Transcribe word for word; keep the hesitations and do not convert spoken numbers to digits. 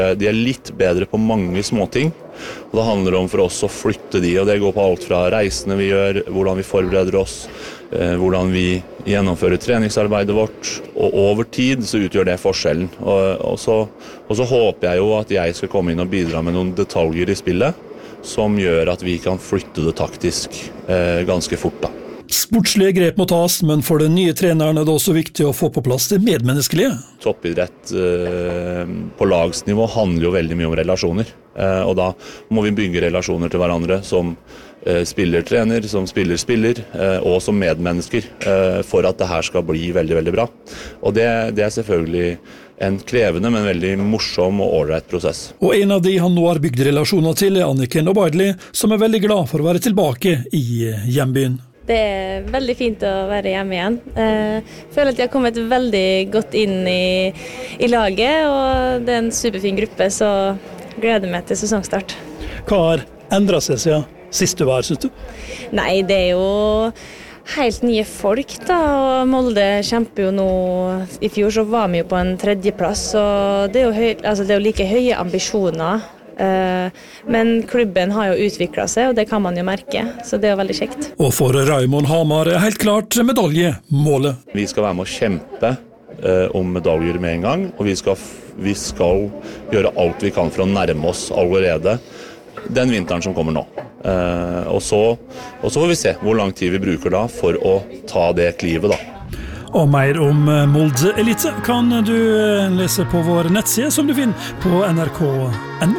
De er litt bedre på mange småting, og det handler om for oss å flytte de, og det går på alt fra reisene vi gjør, hvordan vi forbereder oss, hvordan vi gjennomfører treningsarbeidet vårt, og over tid så utgjør det forskjellen. Og, og, så, og så håper jeg jo at jeg skal komme inn og bidra med noen detaljer i spillet, som gjør at vi kan flytte det taktisk eh, ganske fort da. Sportslige grep må tas, men for den nye treneren er det også viktig å få på plass det medmenneskelige. Toppidrett eh, på lagsnivå handler jo veldig mye om relasjoner, eh, og da må vi bygge relasjoner til hverandre som eh, spiller-trener, som spiller-spiller, eh, og som medmennesker, eh, for at det her skal bli veldig, veldig bra. Og det, det er selvfølgelig en krevende, men veldig morsom og ålreit prosess. Og en av de han nå har bygd relasjoner til er Anniken Obaidli, som er veldig glad for å være tilbake i hjembyen. Det er veldig fint å være hjemme igjen. Jeg føler at jeg har kommet veldig godt inn i, i laget, og det er en superfin gruppe, så gleder jeg meg til sesongstart. Hva har endret seg siden sist du var, synes du? Nei, det er jo helt nye folk da, og Molde kjemper jo nå. I fjor så var vi jo på en tredjeplass, og det er jo, høy, altså det er jo like høye ambisjoner. Men klubben har jo utviklet seg, og det kan man jo merke, så det er jo veldig kjekt. Og for Raymond Hamar er helt klart medaljemålet. Vi skal være med å kjempe eh, om medaljer med en gang, og vi skal, vi skal gjøre alt vi kan for å nærme oss allerede den vinteren som kommer nå. Eh, og, så, og så får vi se hvor lang tid vi bruker da for å ta det klivet da. Og mer om Molde Elite kan du lese på vår nettside, som du finner på N R K punktum N O.